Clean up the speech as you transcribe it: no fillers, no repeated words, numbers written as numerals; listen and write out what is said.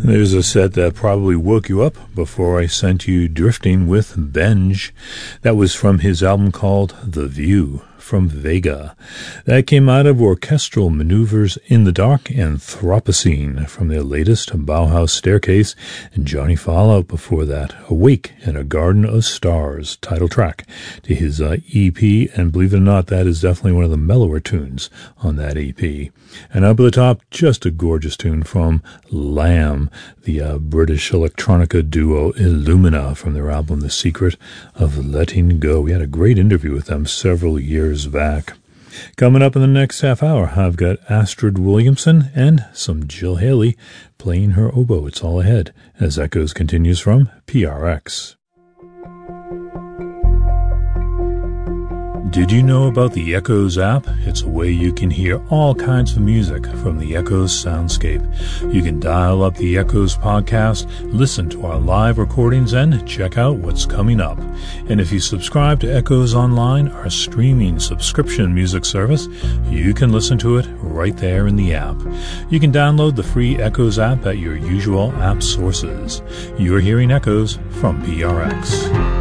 There's a set that probably woke you up before I sent you drifting with Benj. That was from his album called The View, from Vega. That came out of Orchestral Maneuvers in the Dark and Thropocene from their latest Bauhaus Staircase, and Johnny Fallout before that, Awake in a Garden of Stars, title track to his EP, and believe it or not, that is definitely one of the mellower tunes on that EP. And up at the top, just a gorgeous tune from Lamb, the British electronica duo Illumina from their album The Secret of Letting Go. We had a great interview with them several years back. Coming up in the next half hour, I've got Astrid Williamson and some Jill Haley playing her oboe. It's all ahead as Echoes continues from PRX. Did you know about the Echoes app? It's a way you can hear all kinds of music from the Echoes soundscape. You can dial up the Echoes podcast, listen to our live recordings, and check out what's coming up. And if you subscribe to Echoes Online, our streaming subscription music service, you can listen to it right there in the app. You can download the free Echoes app at your usual app sources. You're hearing Echoes from PRX.